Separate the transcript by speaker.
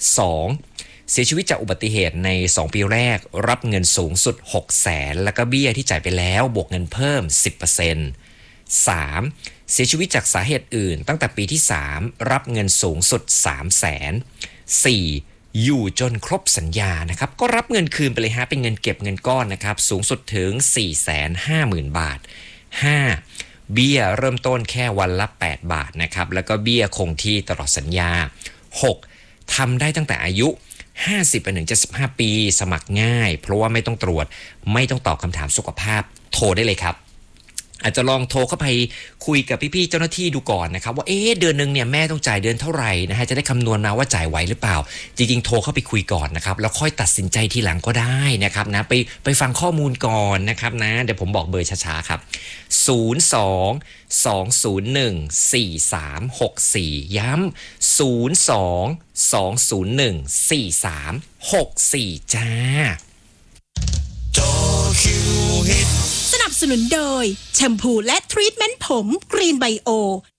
Speaker 1: 2. เสียชีวิตจากอุบัติเหตุใน2ปีแรกรับเงินสูงสุด 600,000 แล้วก็เบี้ยที่จ่ายไปแล้วบวกเงินเพิ่ม 10% 3. เสียชีวิตจากสาเหตุอื่นตั้งแต่ปีที่3รับเงินสูงสุด 300,000 4. อยู่จนครบสัญญานะครับก็รับเงินคืนไปเลยฮะเป็นเงินเก็บเงินก้อนนะครับสูงสุดถึง 450,000 บาท 5. เบี้ยเริ่มต้นแค่วันละ8 บาทนะครับแล้วก็เบี้ยคงที่ตลอดสัญญา 6. ทำได้ตั้งแต่อายุ50 ไปถึง75 ปีสมัครง่ายเพราะว่าไม่ต้องตรวจไม่ต้องตอบคำถามสุขภาพโทรได้เลยครับอาจจะลองโทรเข้าไปคุยกับพี่ๆเจ้าหน้าที่ดูก่อนนะครับว่าเดือนนึงเนี่ยแม่ต้องจ่ายเดือนเท่าไหร่นะฮะจะได้คำนวณมาว่าจ่ายไหวหรือเปล่าจริงๆโทรเข้าไปคุยก่อนนะครับแล้วค่อยตัดสินใจทีหลังก็ได้นะครับนะไปฟังข้อมูลก่อนนะครับนะเดี๋ยวผมบอกเบอร์ช้าๆครับ02-201-4364ย้ำ02-201-4364จ้า
Speaker 2: สนับสนุนโดยแชมพูและทรีทเมนต์ผมกรีนไบโอ